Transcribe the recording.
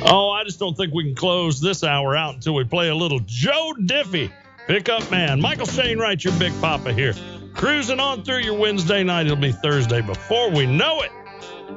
Oh, I just don't think we can close this hour out until we play a little Joe Diffie, pickup man. Michael Shane Wright, your Big Papa here. Cruising on through your Wednesday night. It'll be Thursday before we know it.